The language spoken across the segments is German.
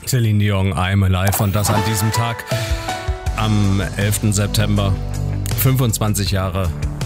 Celine Dion, I'm Alive, und das an diesem Tag am 11. September, 25 Jahre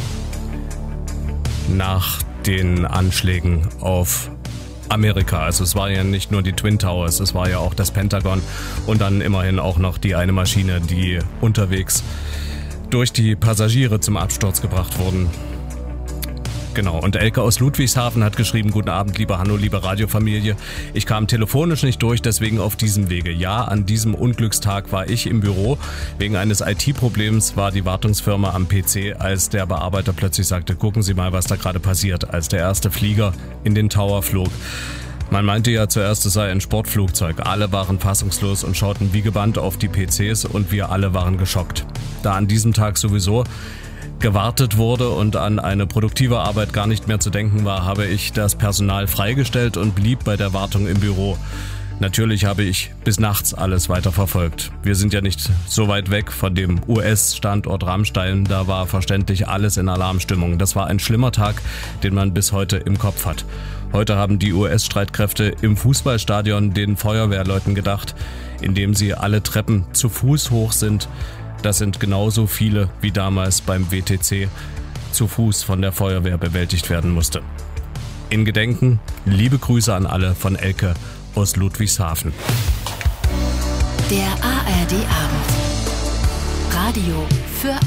nach den Anschlägen auf Amerika. Also es war ja nicht nur die Twin Towers, es war ja auch das Pentagon und dann immerhin auch noch die eine Maschine, die unterwegs durch die Passagiere zum Absturz gebracht wurden. Genau, und Elke aus Ludwigshafen hat geschrieben: Guten Abend, lieber Hanno, liebe Radiofamilie. Ich kam telefonisch nicht durch, deswegen auf diesem Wege. Ja, an diesem Unglückstag war ich im Büro. Wegen eines IT-Problems war die Wartungsfirma am PC, als der Bearbeiter plötzlich sagte: Gucken Sie mal, was da gerade passiert, als der erste Flieger in den Tower flog. Man meinte ja zuerst, es sei ein Sportflugzeug. Alle waren fassungslos und schauten wie gebannt auf die PCs und wir alle waren geschockt. Da an diesem Tag sowieso gewartet wurde und an eine produktive Arbeit gar nicht mehr zu denken war, habe ich das Personal freigestellt und blieb bei der Wartung im Büro. Natürlich habe ich bis nachts alles weiter verfolgt. Wir sind ja nicht so weit weg von dem US-Standort Ramstein, da war verständlich alles in Alarmstimmung. Das war ein schlimmer Tag, den man bis heute im Kopf hat. Heute haben die US-Streitkräfte im Fußballstadion den Feuerwehrleuten gedacht, indem sie alle Treppen zu Fuß hoch sind. Das sind genauso viele wie damals beim WTC zu Fuß von der Feuerwehr bewältigt werden musste. In Gedenken, liebe Grüße an alle von Elke aus Ludwigshafen. Der ARD Abend. Radio für